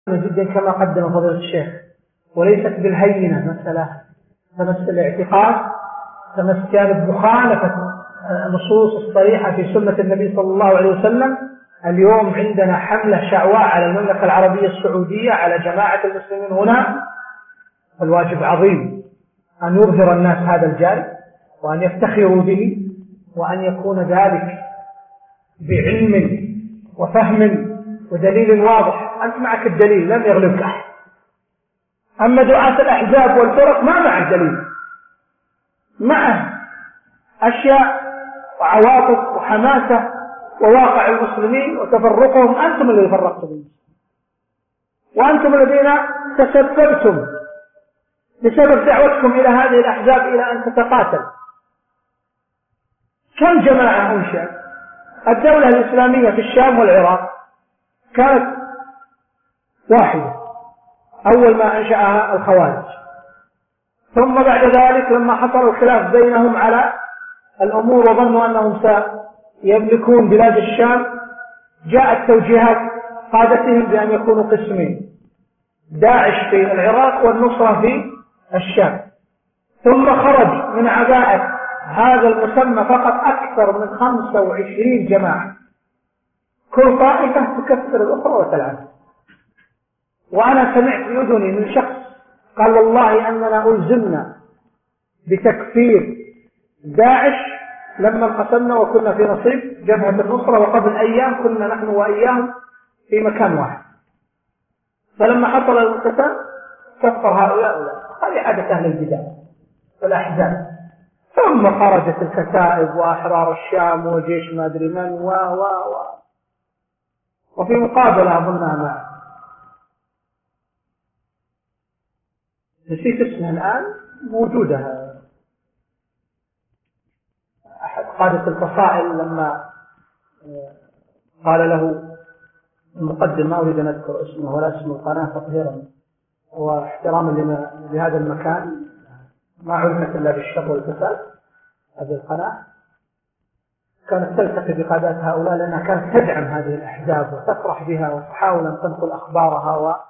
جدا كما قدم فضيلة الشيخ، وليست بالهينة مسألة تمس الاعتقاد، تمس جانب مخالفة النصوص الصريحة في سنة النبي صلى الله عليه وسلم. اليوم عندنا حملة شعواء على المملكة العربية السعودية، على جماعة المسلمين هنا. الواجب عظيم أن يظهر الناس هذا الجانب، وأن يفتخروا به، وأن يكون ذلك بعلم وفهم ودليل واضح. أنت معك الدليل، لم يغلبك أحد. أما دعاة الأحزاب والفرق ما مع الدليل، معه أشياء وعواطف وحماسة وواقع المسلمين وتفرقهم. أنتم الذين فرقتم المسلمين، وأنتم الذين تسببتم بسبب دعوتكم إلى هذه الأحزاب إلى أن تتقاتل. كم جماعة أنشأت؟ الدولة الإسلامية في الشام والعراق كانت واحدة أول ما أنشأها الخوارج، ثم بعد ذلك لما حصل الخلاف بينهم على الأمور وظنوا أنهم سيملكون بلاد الشام، جاءت توجيهات قادتهم بأن يكونوا قسمين: داعش في العراق والنصرة في الشام. ثم خرج من عباءة هذا المسمى فقط أكثر من 25 جماعة، كل طائفة تكفر الأخرى وتلعب. وأنا سمعت بأذني من شخص قال: والله أننا ألزمنا بتكفير داعش لما انقسمنا وكنا في نصيب جبهة النصرة، وقبل أيام كنا نحن وإياهم في مكان واحد، فلما حصل الانقسام كفر هؤلاء. هذه عادة أهل البدع والأحزاب. ثم خرجت الكتائب وأحرار الشام وجيش ما أدري من وفي مقابلة أظنها مع نسيت اسمها الآن، موجودة، أحد قادة الفصائل لما قال له المقدم، ما أريد أن أذكر اسمه ولا اسم القناة تطهيرا واحتراما لهذا المكان، ما علمت إلا بالشر والفساد، هذه القناة كانت تلتقي بقادات هؤلاء لأنها كانت تدعم هذه الأحزاب وتفرح بها وتحاول أن تنقل أخبارها.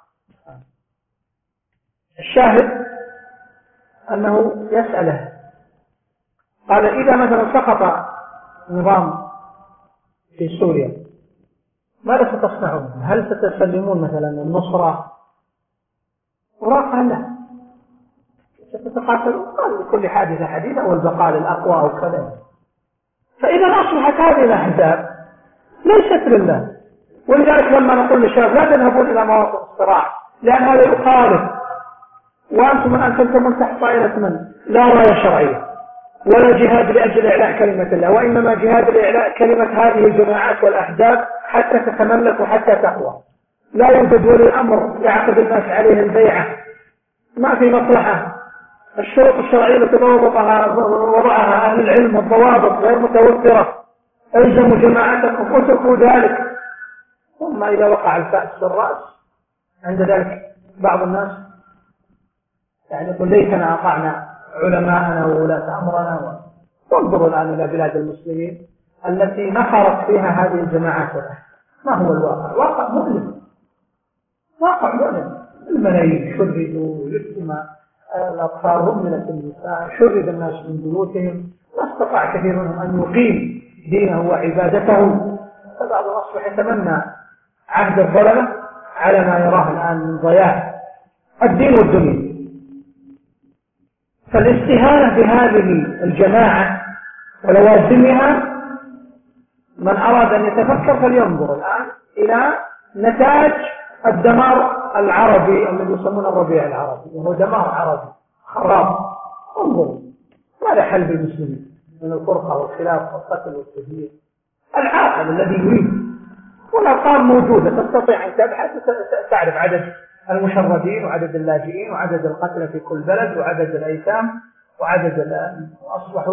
الشاهد أنه يسأله، قال: إذا مثلا سقط نظام في سوريا ماذا ستصنعون؟ هل ستسلمون مثلا النصرة؟ وراقع له، ستتقاتلون؟ قال: لكل حادثة حديثة والبقاء للأقوى أو كذا. فإذا أصبحت هذه الأحزاب ليست لله. ولذلك لما نقول للشباب لا تذهبون إلى مواطن الصراع لأن هذا يخالف، وأنتم الآن تنتمون تحت طائلة من لا راية شرعية ولا جهاد لأجل إعلاء كلمة الله، وإنما جهاد لإعلاء كلمة هذه الجماعات والأحزاب حتى تتملك وحتى تقوى. لا يوجد ولي الأمر يعقد الناس عليه البيعة، ما في مصلحة. الشروط الشرعية التي وضعها أهل العلم والضوابط غير متوفرة. الزموا جماعتكم واتركوا ذلك. ثم إذا وقع الفأس في الرأس عند ذلك بعض الناس يقول: ليتنا أطعنا علماءنا وولاة أمرنا. وانظروا الآن إلى بلاد المسلمين التي نخرت فيها هذه الجماعات. ما هو الواقع؟ واقع مؤلم، واقع مؤلم. الملايين شردوا، يتم الأطفال رملت النساء، شرد الناس من بيوتهم، لا استطاع كثير منهم أن يقيم دينه وعبادته. فبعض الأصبح يتمنى عهد الظلمة على ما يراه الآن من ضياع الدين والدنيا. فالاستهانة بهذه الجماعة ولوازمها، من أراد أن يتفكر فلينظر الآن إلى نتاج الدمار العربي الذي يسمونه الربيع العربي، وهو دمار عربي خراب. انظروا ماذا حل بالمسلمين من الفرقة والخلاف والقتل والتدمير. العاقل الذي يريد، والأرقام موجودة، تستطيع أن تبحث تعرف عدد المشردين وعدد اللاجئين وعدد القتلى في كل بلد وعدد الأيتام وعدد أصبحوا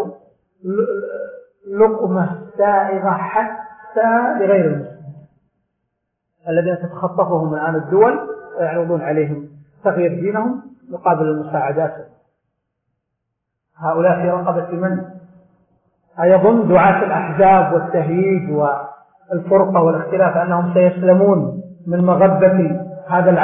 لقمة سائغة حتى لغير المسلمين الذين تتخطفهم الآن الدول ويعرضون عليهم تغيير دينهم مقابل المساعدات. هؤلاء في رقبة من؟ أيظن دعاة الأحزاب والتهييج والفرقة والاختلاف أنهم سيسلمون من مغبة هذا العالم؟